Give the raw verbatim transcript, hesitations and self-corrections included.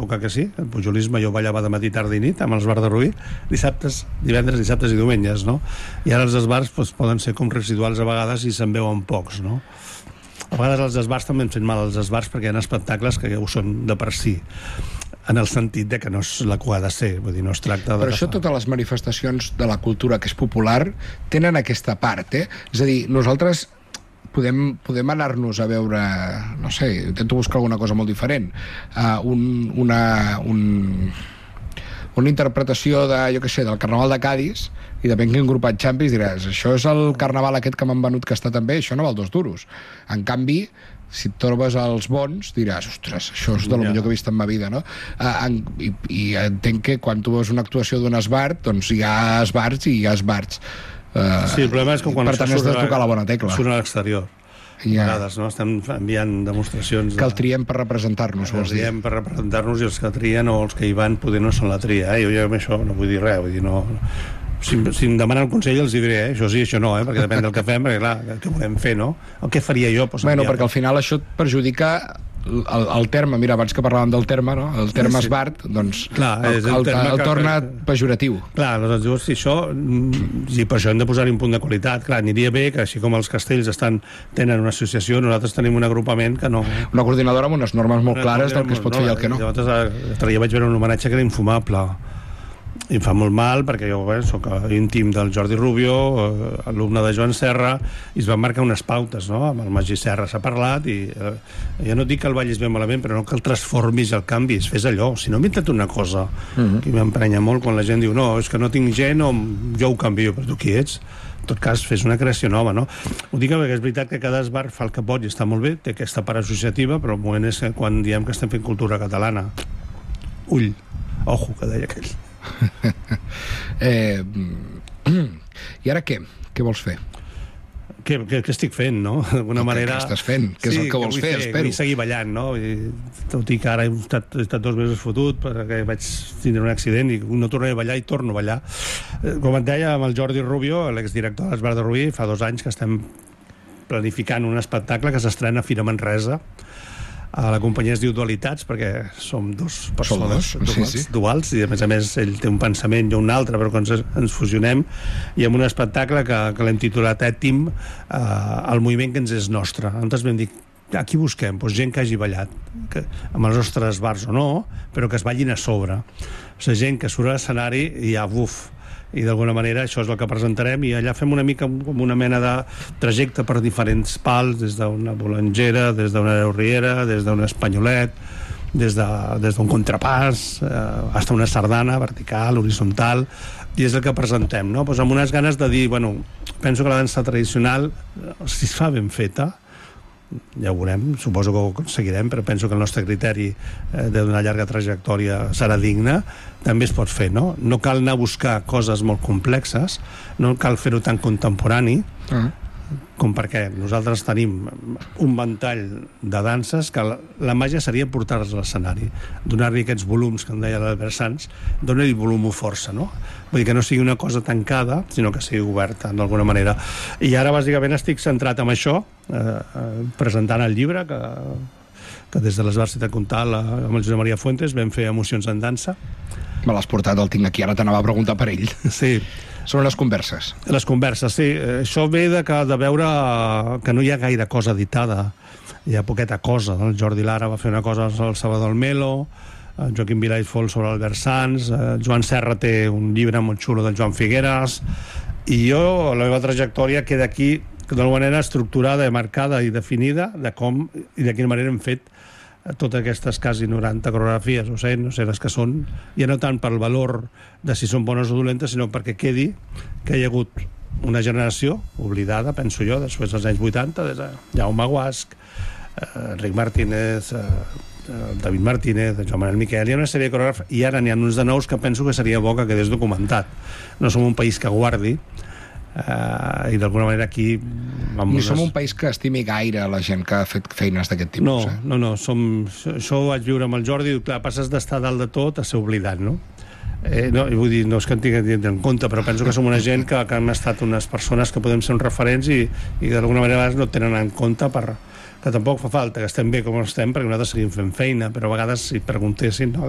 època que sí, el pujolisme jo ballava de matí, tarda i nit amb els bars de Rubí, dissabtes, divendres, dissabtes i diumenges, no? I ara els esbars doncs, poden ser com residuals a vegades i se'n veuen pocs, no? A vegades els esbars també em fent mal als esbars perquè hi ha espectacles que ja ho són de per si, en el sentit de que no és la que ha de ser, vull dir, no es tracta de... Però això totes les manifestacions de la cultura que és popular tenen aquesta part, eh? És a dir, nosaltres podem, podem anar-nos a veure, no sé, intento buscar alguna cosa molt diferent, uh, un, una, un, una interpretació de, jo què sé, del Carnaval de Cadis, i depèn quin grup et xampis diràs, això és el carnaval aquest que m'han venut que està tan bé, això no val dos duros. En canvi, si et trobes els bons, diràs, ostres, això és de lo millor que he vist en ma vida, no? Uh, en, i, I entenc que quan tu veus una actuació d'un esbart, doncs hi ha esbarts i hi ha esbarts. Uh, sí, el problema és que quan per tant has de tocar la bona tecla. Surt a l'exterior. Ja. A vegades, no? Estem enviant demostracions... Que el triem per representar-nos, vols dir? El triem per representar-nos i els que trien o els que hi van poder no són la tria, eh? Jo, jo amb això no vull dir res, vull dir, no... Si, si em demanen el consell els diré, eh? Això sí, això no, eh? Perquè depèn del que fem, perquè clar, què volem fer, no? El que faria jo? Pues, bueno, perquè al final això et perjudica el, el terme, mira, abans que parlàvem del terme, no? El terme sí. esbart, doncs clar, el, el, el, el, el torna que... pejoratiu. Clar, doncs dius, si això, i per això hem de posar-hi un punt de qualitat, clar, aniria bé que així com els castells estan, tenen una associació, nosaltres tenim un agrupament que no... Una coordinadora amb unes normes molt clares del que es pot no, fer i el que no. Llavors, jo vaig veure un homenatge que era infumable, i em fa molt mal perquè jo eh, soc íntim del Jordi Rubio, eh, alumne de Joan Serra, i es van marcar unes pautes, no? Amb el Magí Serra s'ha parlat i eh, jo no dic que el ballis bé malament, però no que el transformis, el canvis, fes allò, si no m'he inventat una cosa uh-huh. que m'emprenya molt quan la gent diu no, és que no tinc gent o jo ho canvio, però tu qui ets? En tot cas, fes una creació nova, no? Ho dic perquè és veritat que cada esbar fa el que pot i està molt bé, té aquesta part associativa, però el moment és que quan diem que estem fent cultura catalana, ull, ojo, que deia aquell. eh, I ara què? Què vols fer? Què, què, què estic fent, no? D'alguna manera... Què estàs fent? Què és sí, el que vols que fer, fer, espero? Vull seguir ballant, no? I, tot i que ara he estat, he estat dos mesos fotut perquè vaig tindre un accident i no tornaré a ballar i torno a ballar. Com et deia, amb el Jordi Rubio, l'exdirector de l'Esbar de Rubí, fa dos anys que estem planificant un espectacle que s'estrena a Fira Manresa. A la companyia es diu Dualitats perquè som dos persones som dos, duals, sí, sí. duals i a més a més ell té un pensament i un altre però que ens, ens fusionem i amb un espectacle que, que l'hem titulat Ètim, eh, el moviment que ens és nostre. Nosaltres vam dir, aquí busquem doncs, gent que hagi ballat que, amb els nostres bars o no, però que es ballin a sobre. O sigui, gent que surt a l'escenari i ja, buf, i d'alguna manera això és el que presentarem i allà fem una mica com una mena de trajecte per diferents pals, des d'una bolangera, des d'una riera, des d'un espanyolet, des d'un de, contrapàs, eh, fins una sardana vertical, horitzontal, i és el que presentem, no? Pues amb unes ganes de dir, bueno, penso que la dansa tradicional, si es fa ben feta, ja ho veurem, suposo que ho aconseguirem, però penso que el nostre criteri eh, d'una llarga trajectòria serà digne, també es pot fer, no? No cal anar a buscar coses molt complexes, no cal fer-ho tan contemporani, uh-huh. com perquè nosaltres tenim un ventall de danses que la, la màgia seria portar-les a l'escenari, donar-li aquests volums que em deia l'Albert Sanz, donar-li volum o força, no? Vull dir que no sigui una cosa tancada, sinó que sigui oberta d'alguna manera. I ara bàsicament estic centrat en això, eh, eh, presentant el llibre que, que des de l'Esbar Ciutat Comtal amb el Josep Maria Fuentes vam fer Emocions en dansa. Me l'has portat, el tinc aquí, ara t'anava a preguntar per ell. Sí. Són les converses. Les converses, sí. Això ve de, que, de veure que no hi ha gaire cosa editada. Hi ha poqueta cosa. El Jordi Lara va fer una cosa al Salvador Melo, el Joaquim Vilà i Fol sobre Albert Sanz, Joan Serra té un llibre molt xulo del Joan Figueras, i jo, la meva trajectòria queda aquí d'alguna manera estructurada, marcada i definida de com i de quina manera hem fet totes aquestes quasi noranta coreografies, o cent, no sé les que són, ja no tant pel valor de si són bones o dolentes, sinó perquè quedi que hi ha hagut una generació oblidada, penso jo, després dels anys vuitanta, des de Jaume Guasc, eh, Enric Martínez, eh, David Martínez, Joan Manuel Miquel, hi ha una sèrie de coreògrafs, i ara n'hi ha uns de nous que penso que seria bo que quedés documentat. No som un país que guardi, Uh, i d'alguna manera aquí ni som un país que estimi gaire la gent que ha fet feines d'aquest tipus. No, eh? no, no, som, això ho vaig viure amb el Jordi, clar, passes d'estar dalt de tot a ser oblidat, no? Eh, no, vull dir, no és que en tinguin en compte, però penso que som una gent que, que hem estat unes persones que podem ser uns referents i, i d'alguna manera no tenen en compte, per, que tampoc fa falta, que estem bé com estem, perquè nosaltres seguim fent feina, però a vegades si preguntessin, no,